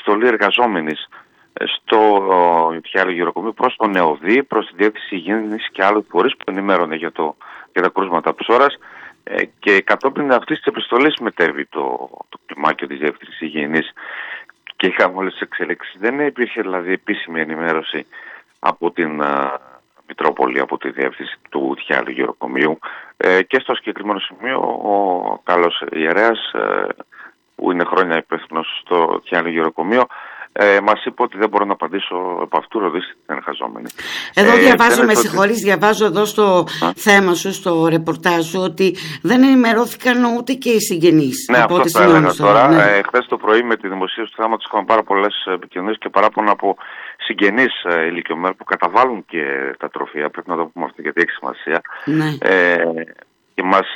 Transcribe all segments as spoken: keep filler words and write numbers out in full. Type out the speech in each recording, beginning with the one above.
επιστολή εργαζόμενης στο Τιάλο Γεροκομείο προς τον ΕΟΔΗ, προς τη Διεύθυνση Υγιεινής και άλλους φορείς που ενημέρωνε για, το, για τα κρούσματα ψώρας, ε, και κατόπιν αυτής της επιστολής μετέβη το, το κλιμάκιο της Διεύθυνσης Υγιεινής και είχαμε όλες τις εξελίξεις. Δεν υπήρχε δηλαδή επίσημη ενημέρωση από την uh, Μητρόπολη, από τη Διεύθυνση του Τιάλου Γεροκομείου, ε, και στο συγκεκριμένο σημείο ο καλός ιερέας, ε, που είναι χρόνια υπεύθυνος στο Τιάλο Γεροκομείο, Ε, μας είπε ότι δεν μπορώ να απαντήσω από αυτού, ρωτήστε την εργαζόμενη. Εδώ διαβάζω, ε, με συγχωρείς, ότι... διαβάζω εδώ στο Α? θέμα σου, στο ρεπορτάζ σου, ότι δεν ενημερώθηκαν ούτε και οι συγγενείς. Ναι, από αυτό θα έλεγα τώρα. Ναι. Ε, χθες το πρωί με τη δημοσίευση του θέματος είχαμε πάρα πολλές επικοινωνίες και παράπονα από συγγενείς ε, ηλικιωμένων που καταβάλουν και τα τροφεία. Πρέπει να το πούμε αυτό γιατί έχει σημασία. Ναι. Ε, και μας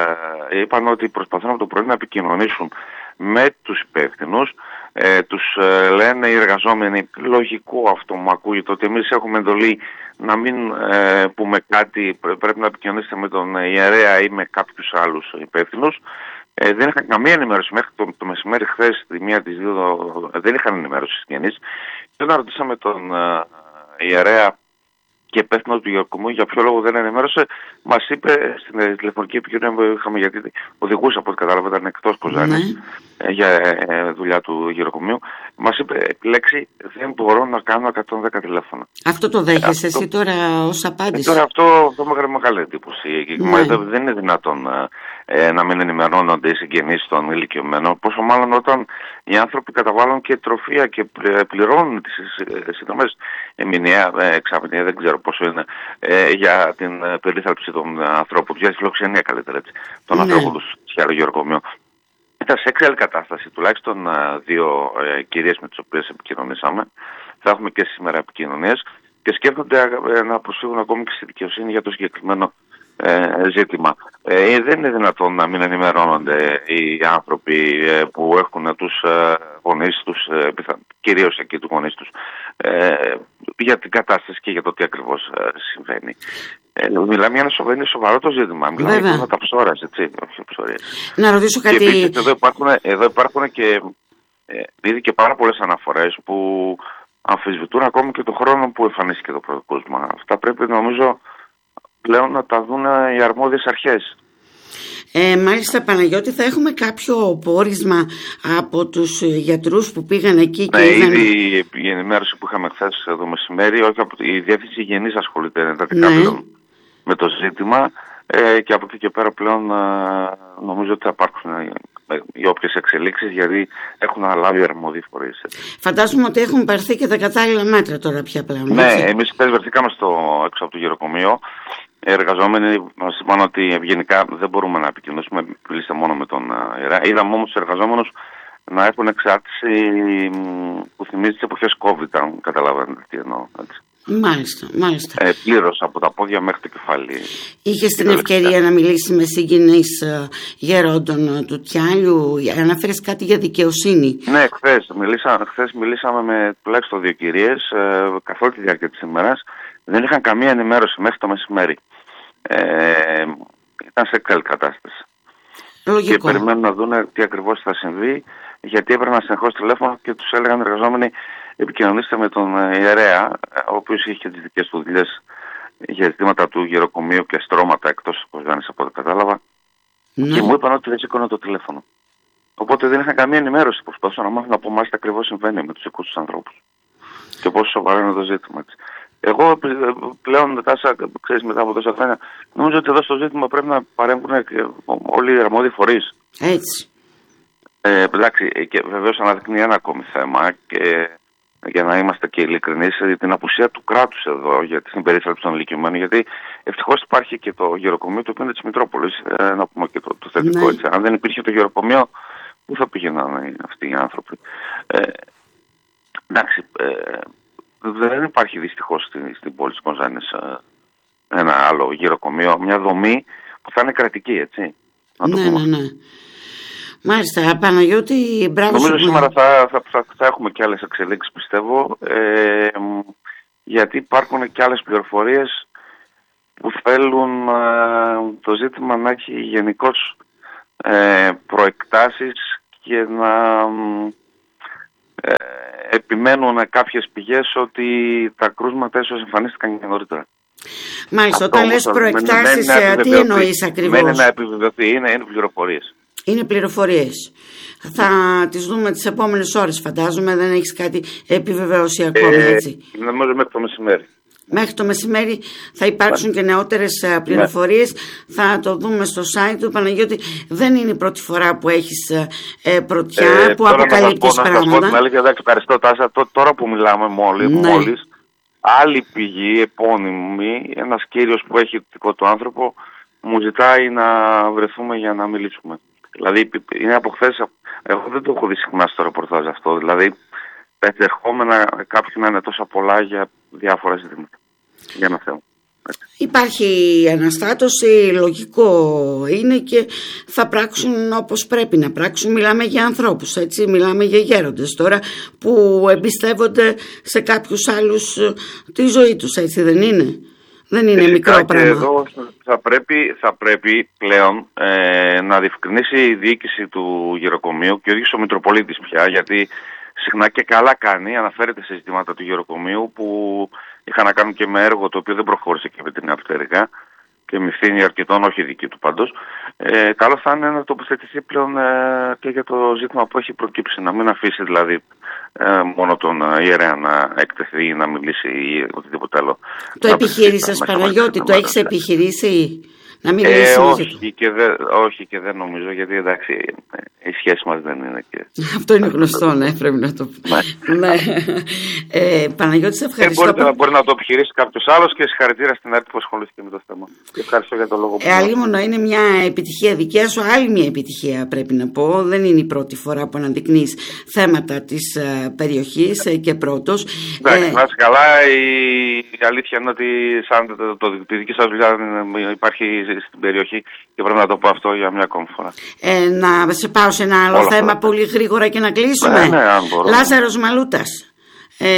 ε, είπαν ότι προσπαθούν από το πρωί να επικοινωνήσουν με τους υπεύθυνους. Ε, τους ε, λένε οι εργαζόμενοι, λογικό αυτό μου ακούγεται, ότι εμείς έχουμε εντολή να μην ε, πούμε κάτι, πρέπει να επικοινωνήσετε με τον ιερέα ή με κάποιους άλλους υπεύθυνους. Ε, δεν είχαν καμία ενημέρωση μέχρι το, το μεσημέρι χθες, τη μία της δύο, δεν είχαν ενημέρωση συγγενείς. Και όταν ρωτήσαμε τον ε, ιερέα και υπεύθυνο του Γεροκομείου για ποιο λόγο δεν ενημέρωσε, μας είπε στην τηλεφωνική επικοινωνία που είχαμε, γιατί οδηγούσε από ό,τι κατάλαβα, ήταν εκτός Κοζάνης mm. για ε, δουλειά του Γεροκομείου, μας είπε επιλέξει δεν μπορώ να κάνω εκατόν δέκα τηλέφωνα. Αυτό το δέχεσαι αυτό... εσύ τώρα ως απάντηση? Ε, τώρα αυτό, αυτό με έκανε μεγάλη εντύπωση. Ναι. Δεν είναι δυνατόν ε, να μην ενημερώνονται οι συγγενείς των ηλικιωμένων, πόσο μάλλον όταν οι άνθρωποι καταβάλουν και τροφία και πληρώνουν τις συνδρομές μηνιαία, εξαμηνιαία, δεν ξέρω πόσο είναι, ε, για την περίθαλψη των ανθρώπων, για τη φιλοξενία καλύτερα έτσι, των ναι. ανθρώπων του στο άλλο Γεροκομείο. Ήταν σε έξαλλη κατάσταση, τουλάχιστον δύο ε, κυρίες με τις οποίες επικοινωνήσαμε. Θα έχουμε και σήμερα επικοινωνίες και σκέφτονται ε, να προσφύγουν ακόμη και στη δικαιοσύνη για το συγκεκριμένο ε, ζήτημα. Ε, δεν είναι δυνατόν να μην ενημερώνονται οι άνθρωποι ε, που έχουν τους ε, γονείς τους, ε, κυρίως εκεί του γονείς τους, ε, για την κατάσταση και για το τι ακριβώς ε, συμβαίνει. Ε, μιλάμε για ένα σοβαρό, σοβαρό το ζήτημα. Μιλάμε Βέβαια. για τα ψώρας, έτσι, όχι ψωρίες. Να ρωτήσω κάτι... Και επίσης, εδώ υπάρχουν, εδώ υπάρχουν και, ε, ήδη και πάρα πολλές αναφορές που αμφισβητούν ακόμη και το χρόνο που εμφανίστηκε το πρώτο κρούσμα. Αυτά πρέπει νομίζω πλέον να τα δουν οι αρμόδιες αρχές. Ε, μάλιστα Παναγιώτη, θα έχουμε κάποιο πόρισμα από τους γιατρούς που πήγαν εκεί και ναι, είδαν... ήδη η ενημέρωση που είχαμε χθες το μεσημέρι, όχι από η Διεύθυνση Υγιεινής ασχολείται εντατικά ναι. πλέον με το ζήτημα ε, και από εκεί και πέρα πλέον ε, νομίζω ότι θα υπάρξουν ε, οι όποιες εξελίξεις, γιατί έχουν αναλάβει αρμόδιοι φορείς. Φαντάζομαι ότι έχουν πάρθει και τα κατάλληλα μέτρα τώρα πια πλέον. Ναι, εμείς χθες βρεθήκαμε στο, έξω από το Γεροκομείο. Οι εργαζόμενοι μας είπαν ότι ευγενικά δεν μπορούμε να επικοινωνήσουμε, μιλήστε μόνο με τον ιερέα. Είδαμε όμως τους εργαζόμενους να έχουν εξάρτηση που θυμίζει τις εποχές COVID, αν καταλαβαίνετε τι εννοώ. Έτσι. Μάλιστα, μάλιστα. Ε, πλήρως από τα πόδια μέχρι το κεφάλι. Είχες την ευκαιρία να μιλήσει με συγγενείς γερόντων του Τιάλου, αναφέρεις κάτι για δικαιοσύνη? Ναι, χθες, μιλήσα, χθες μιλήσαμε με τουλάχιστον δύο κυρίες ε, καθ' όλη τη διάρκεια της ημέρας. Δεν είχαν καμία ενημέρωση μέχρι το μεσημέρι. Ε, ήταν σε καλή κατάσταση. Λογικό. Και περιμένουν να δουν τι ακριβώς θα συμβεί, γιατί έπαιρναν συνεχώς τηλέφωνο και τους έλεγαν εργαζόμενοι επικοινωνήστε με τον ιερέα, ο οποίος είχε και τις δικές του δουλειές για ζητήματα του Γεροκομείου και στρώματα εκτός από Κοζάνης, από ό,τι κατάλαβα. Ναι. Και μου είπαν ότι δεν σηκώνω το τηλέφωνο. Οπότε δεν είχαν καμία ενημέρωση. Προσπαθούσα να μάθω από εμάς τι ακριβώς συμβαίνει με τους δικούς τους ανθρώπους. Και πόσο σοβαρό είναι το ζήτημα. Έτσι. Εγώ πλέον μετά, ξέρεις, μετά από τόσα χρόνια, νομίζω ότι εδώ στο ζήτημα πρέπει να παρέμβουν όλοι οι αρμόδιοι φορείς. Έτσι. Ε, εντάξει, και βεβαίως αναδεικνύει ένα ακόμη θέμα και για να είμαστε και ειλικρινείς, την απουσία του κράτους εδώ για την περίθαλψη των ηλικιωμένων. Γιατί ευτυχώς υπάρχει και το Γεροκομείο, το οποίο είναι της Μητρόπολης, ε, να πούμε και το, το θετικό. Ναι. Έτσι. Αν δεν υπήρχε το Γεροκομείο, πού θα πήγαιναν αυτοί οι άνθρωποι. Ε, εντάξει, ε, δεν υπάρχει δυστυχώς στην, στην πόλη της Κοζάνης ένα άλλο γεροκομείο, μια δομή που θα είναι κρατική, έτσι. Να το ναι, ναι, ναι. Μάλιστα, Παναγιώτη, μπράβο. Νομίζω σου σήμερα θα, θα, θα, θα έχουμε και άλλες εξελίξεις, πιστεύω, ε, γιατί υπάρχουν και άλλες πληροφορίες που θέλουν ε, το ζήτημα να έχει γενικώς ε, προεκτάσεις και να... Ε, επιμένουν κάποιες πηγές ότι τα κρούσματα ίσως εμφανίστηκαν και νωρίτερα. Μάλιστα, όταν λες προεκτάσεις, τι εννοείς ακριβώς? Μένει να επιβεβαιωθεί, είναι, είναι πληροφορίες. Είναι πληροφορίες. Θα τις δούμε τις επόμενες ώρες, φαντάζομαι, δεν έχεις κάτι επιβεβαίωση ακόμη, ε, έτσι? Νομίζω μέχρι το μεσημέρι. Μέχρι το μεσημέρι θα υπάρξουν και νεότερες πληροφορίες. Ναι. Θα το δούμε στο site του. Παναγιώτη, δεν είναι η πρώτη φορά που έχεις ε, πρωτιά, ε, που αποκαλύπτεις πράγματα. Να σας πω την αλήθεια, εντάξει, ευχαριστώ Τάσα. Τώρα που μιλάμε μόλις, ναι. μόλις, άλλη πηγή, επώνυμη, ένας κύριος που έχει δικό του άνθρωπο, μου ζητάει να βρεθούμε για να μιλήσουμε. Δηλαδή, είναι από χθες, εγώ δεν το έχω δει συχνά στο ρεπορτάζ αυτό. Δηλαδή, τα ενδεχόμενα κάποιου να είναι τόσα πολλά για διάφορα ζητήματα. Για ένα θέμα. Υπάρχει αναστάτωση, λογικό είναι, και θα πράξουν όπως πρέπει να πράξουν. Μιλάμε για ανθρώπους, έτσι, μιλάμε για γέροντες τώρα που εμπιστεύονται σε κάποιους άλλους τη ζωή τους, έτσι δεν είναι? Δεν είναι Φυσικά μικρό πράγμα. Εδώ θα πρέπει, θα πρέπει πλέον ε, να διευκρινίσει η διοίκηση του γεροκομείου και ο ίδιος ο Μητροπολίτης πια, γιατί συχνά και καλά κάνει, αναφέρεται σε ζητήματα του γεροκομείου που είχαν να κάνουν και με έργο το οποίο δεν προχώρησε και με την Απτέρυγα και με ευθύνη αρκετών, όχι δική του πάντως. Ε, καλό θα είναι να τοποθετηθεί πλέον ε, και για το ζήτημα που έχει προκύψει, να μην αφήσει δηλαδή ε, μόνο τον ε, ιερέα να εκτεθεί ή να μιλήσει ή οτιδήποτε άλλο. Το επιχείρησες, Παναγιώτη, το έχεις επιχειρήσει? Να μην ε, όχι, και δε, όχι και δεν νομίζω, γιατί εντάξει η σχέση μας δεν είναι και... Αυτό είναι γνωστό, ναι, πρέπει να το πω. Ναι. ε, Παναγιώτη, σε ευχαριστώ. Ε, μπορεί, μπορεί να το επιχειρήσει κάποιος άλλος και συγχαρητήρια στην ΑΕΤ που ασχολήθηκε με το θέμα. Και ευχαριστώ για το λόγο που... Ε, αλλήμωνο, είναι μια επιτυχία δικιά σου, άλλη μια επιτυχία πρέπει να πω. Δεν είναι η πρώτη φορά που αναδεικνύεις θέματα της uh, περιοχής uh, και πρώτος. Εντάξει, ε, να είσαι καλά. Η, η αλήθεια είναι ότι σαν το, το, το, τη δική σας δουλειά υπάρχει στην περιοχή και πρέπει να το πω αυτό για μια ακόμη φορά. Ε, να σε πάω σε ένα άλλο Όλα θέμα φορά. Πολύ γρήγορα και να κλείσουμε. Ναι, ναι, αν μπορώ. Λάζαρος Μαλούτας. Ε,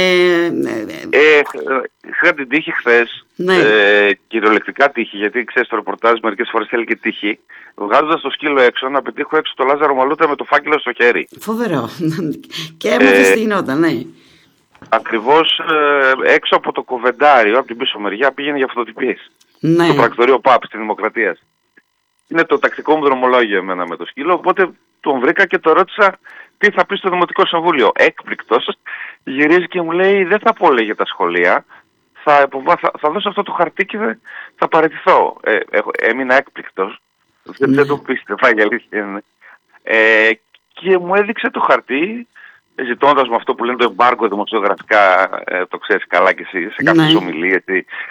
ε, είχα την τύχη χθες, ναι. ε, κυριολεκτικά τύχη, γιατί ξέρεις το ρεπορτάζ μερικές φορές θέλει και τύχη, βγάζοντας το σκύλο έξω να πετύχω έξω το Λάζαρο Μαλούτα με το φάκελο στο χέρι. Φοβερό. Και έμαθες ε, τι γινόταν, ναι. Ακριβώς ε, έξω από το Κοβεντάριο, από την πίσω μεριά, πήγαινε για φωτοτυπίες. Ναι. Το πρακτορείο ΠΑΠ στη Δημοκρατία. Είναι το τακτικό μου δρομολόγιο εμένα με το σκύλο, οπότε τον βρήκα και το ρώτησα τι θα πει στο Δημοτικό Συμβούλιο. Έκπληκτος, γυρίζει και μου λέει: δεν θα πω, λέει, για τα σχολεία. Θα, θα, θα δώσω αυτό το χαρτί και θα, θα παραιτηθώ. Ε, έχω, έμεινα έκπληκτος. Δεν, mm. δεν το πίστευα, για αλήθεια είναι. Ε, και μου έδειξε το χαρτί, ζητώντας με αυτό που λένε το εμπάργκο δημοσιογραφικά, ε, το ξέρεις καλά κι εσύ, σε κάποιες mm. ομιλίες,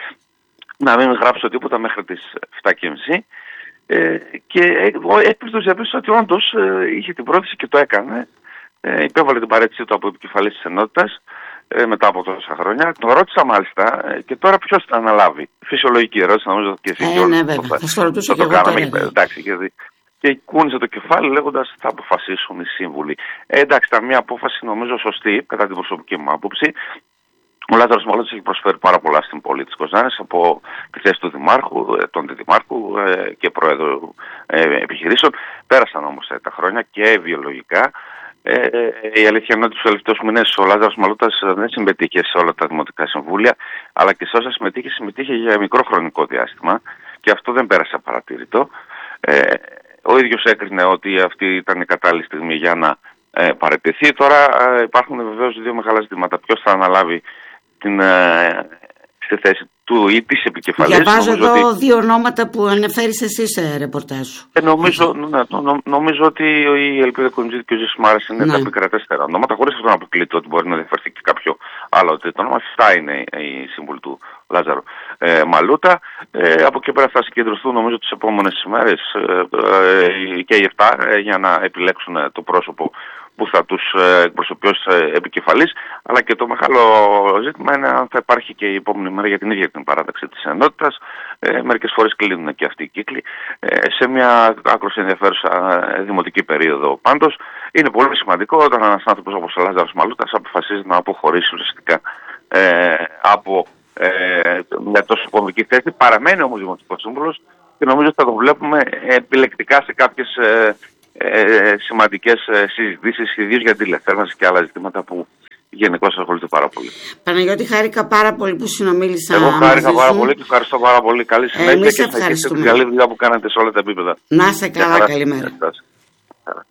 να μην γράψω τίποτα μέχρι τις εφτά και μισή. Ε, και έκπληκτος διαπίστωσα ότι όντως ε, είχε την πρόθεση και το έκανε. Ε, υπέβαλε την παρέτησή του από επικεφαλής της ενότητας ε, μετά από τόσα χρόνια. Τον ρώτησα μάλιστα ε, και τώρα ποιος θα αναλάβει. Φυσιολογική ερώτηση, νομίζω και εσύ. Ε, ναι, βέβαια. Θα στο ρωτήσω και εγώ τώρα. Εντάξει, και, και κούνησε το κεφάλι λέγοντας θα αποφασίσουν οι σύμβουλοι. Ε, εντάξει, ήταν μια απόφαση νομίζω σωστή κατά την προσωπική μου άποψη. Ο Λάζαρος Μαλούτας έχει προσφέρει πάρα πολλά στην πόλη της Κοζάνης, από τη θέση του Δημάρχου, τον Αντιδημάρχου και Πρόεδρου επιχειρήσεων. Πέρασαν όμως τα χρόνια και βιολογικά. Ε, η αλήθεια είναι ότι τους τελευταίους μήνες ο Λάζαρος Μαλούτας δεν συμμετείχε σε όλα τα δημοτικά συμβούλια, αλλά και σε όσα συμμετείχε, συμμετείχε για μικρό χρονικό διάστημα και αυτό δεν πέρασε απαρατήρητο. Ε, ο ίδιος έκρινε ότι αυτή ήταν η κατάλληλη στιγμή για να ε, παραιτηθεί. Τώρα ε, υπάρχουν βεβαίως δύο μεγάλα ζητήματα. Ποιος θα αναλάβει την, ε, στη θέση του ή της επικεφαλής. Διαβάζω εδώ ότι... δύο ονόματα που αναφέρεις εσύ σε ρεπορτάζ σου. Ε, νομίζω, ναι, νο, νομίζω ότι η Ελπίδα Κοντζίδη και ο Ζήσης Μάρας είναι ναι. τα επικρατέστερα ονόματα, χωρίς αυτό να αποκλείται ότι μπορεί να διαφερθεί και κάποιο άλλο τρίτο όνομα. Αυτά είναι οι σύμβουλοι του Λάζαρου ε, Μαλούτα. Ε, από εκεί πέρα θα συγκεντρωθούν νομίζω τις επόμενες ημέρες ε, ε, και οι εφτά ε, για να επιλέξουν το πρόσωπο που θα τους εκπροσωπεί ως επικεφαλής, αλλά και το μεγάλο ζήτημα είναι αν θα υπάρχει και η επόμενη μέρα για την ίδια την παράταξη της ενότητας. Ε, μερικές φορές κλείνουν και αυτοί οι κύκλοι ε, σε μια άκρως ενδιαφέρουσα δημοτική περίοδο. Πάντως είναι πολύ σημαντικό όταν ένας άνθρωπος όπως ο Λάζαρος Μαλούτας αποφασίζει να αποχωρήσει ουσιαστικά ε, από ε, μια τόσο κομβική θέση. Παραμένει όμως δημοτικός σύμβουλος και νομίζω ότι θα το βλέπουμε επιλεκτικά σε κάποιες ε, Ε, σημαντικές ε, συζητήσεις, ιδίως για τη τηλεθέρμανση και άλλα ζητήματα που γενικώς ασχολείται πάρα πολύ. Παναγιώτη, χάρηκα πάρα πολύ που συνομίλησα. Εγώ χάρηκα πάρα πολύ και ευχαριστώ πάρα πολύ. Καλή συνέχεια Εμείς και ευχαριστώ την καλή δουλειά που κάνετε σε όλα τα επίπεδα. Να σε καλά, καλημέρα.